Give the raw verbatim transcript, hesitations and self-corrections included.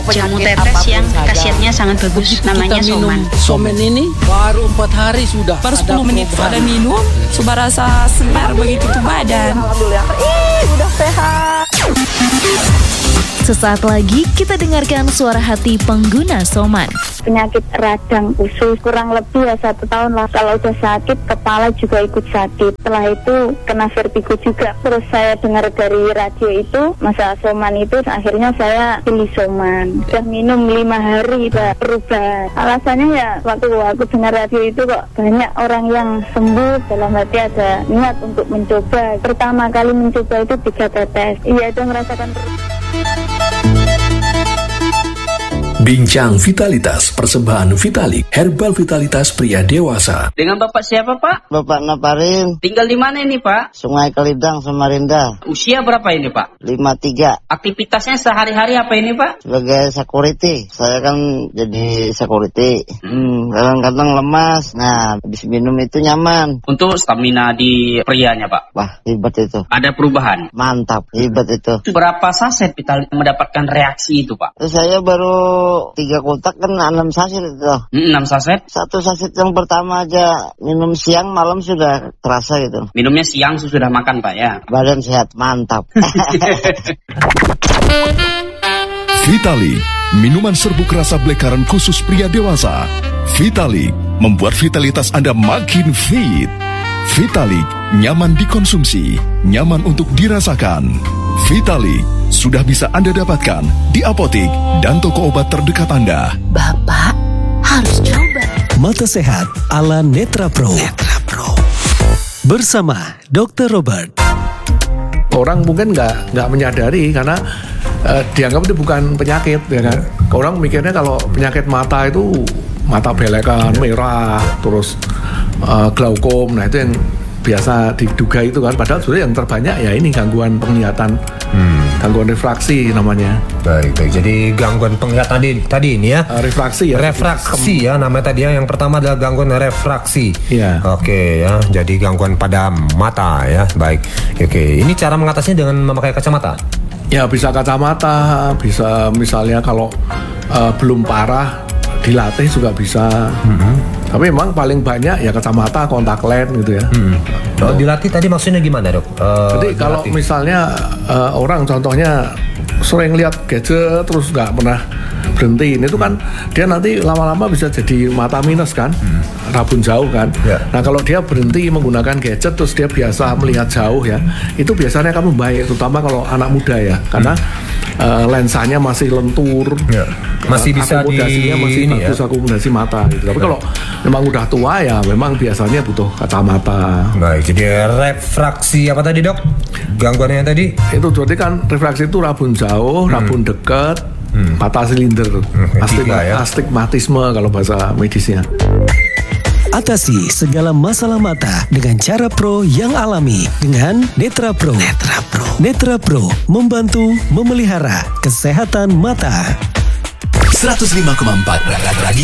Jamu tetes yang khasiatnya sangat bagus, namanya Soman. Soman ini baru empat hari sudah. Baru sepuluh menit sudah minum, sudah rasa segar begitu tuh badan. Alhamdulillah, ih udah sehat. Sesaat lagi kita dengarkan suara hati pengguna Soman. Penyakit radang usus kurang lebih ya satu tahun lah. Kalau udah sakit, kepala juga ikut sakit. Setelah itu kena vertigo juga. Terus saya dengar dari radio itu masalah Soman itu, akhirnya saya pilih Soman. Sudah minum lima hari udah berubah. Alasannya ya waktu aku dengar radio itu kok banyak orang yang sembuh, dalam hati ada niat untuk mencoba. Pertama kali mencoba itu tiga tetes. Iya itu merasakan. Bincang Vitalitas, persembahan Vitalik, herbal vitalitas pria dewasa. Dengan Bapak siapa, Pak? Bapak Naparin. Tinggal di mana ini, Pak? Sungai Kalidang, Samarinda. Usia berapa ini, Pak? lima puluh tiga. Aktivitasnya sehari-hari apa ini, Pak? Sebagai security. Saya kan jadi security. Hmm, kadang-kadang lemas. Nah, habis minum itu nyaman. Untuk stamina di prianya, Pak? Wah, hebat itu. Ada perubahan? Mantap, hebat itu. Berapa saset Vitalik mendapatkan reaksi itu, Pak? Saya baru tiga kotak kan enam saset itu. enam saset? Satu saset yang pertama aja minum siang malam sudah terasa gitu. Minumnya siang sudah makan, Pak, ya? Badan sehat, mantap. Vitalik, minuman serbuk rasa blackcurrant khusus pria dewasa. Vitalik membuat vitalitas Anda makin fit. Vitalik nyaman dikonsumsi, nyaman untuk dirasakan. Vitalik sudah bisa Anda dapatkan di apotik dan toko obat terdekat Anda. Bapak harus coba. Mata sehat ala Netra Pro. Netra Pro. Bersama dokter Robert. Orang mungkin nggak nggak menyadari karena uh, dianggap itu bukan penyakit, ya kan? Orang mikirnya kalau penyakit mata itu mata belekan, merah, terus uh, glaukom, nah itu yang biasa diduga itu kan. Padahal sebenarnya yang terbanyak ya ini gangguan penglihatan, hmm. gangguan refraksi namanya. Baik, baik. Jadi gangguan penglihatan tadi tadi ini ya. Uh, refraksi ya. Refraksi ya namanya tadi ya. Yang pertama adalah gangguan refraksi. Iya. Oke ya. Jadi gangguan pada mata ya. Baik. Oke. Ini cara mengatasinya dengan memakai kacamata. Ya bisa kacamata, bisa misalnya kalau uh, belum parah dilatih juga bisa. Mm-hmm. Tapi memang paling banyak ya kacamata, kontak lens gitu ya. Hmm. Oh, dilatih tadi maksudnya gimana, Dok? Uh, Jadi kalau misalnya uh, orang contohnya sering lihat gadget terus nggak pernah berhenti, itu kan dia nanti lama-lama bisa jadi mata minus kan, hmm. rabun jauh kan. Ya. Nah kalau dia berhenti menggunakan gadget terus dia biasa melihat jauh ya, itu biasanya akan membaik, terutama kalau anak muda ya, karena hmm. uh, lensanya masih lentur, ya. masih bisa akomodasinya di masih ini bagus ya? Akomodasi mata gitu. Tapi ya. Kalau memang udah tua ya memang biasanya butuh kacamata. Baik, jadi refraksi apa tadi, Dok? Gangguannya tadi? Itu berarti kan refraksi itu rabun jauh, hmm. rabun dekat, hmm. mata silinder, hmm, Astig- ya? astigmatisme kalau bahasa medisnya. Atasi segala masalah mata dengan cara pro yang alami dengan Netra Pro. Netra Pro. Netra Pro membantu memelihara kesehatan mata. seratus lima koma empat Radio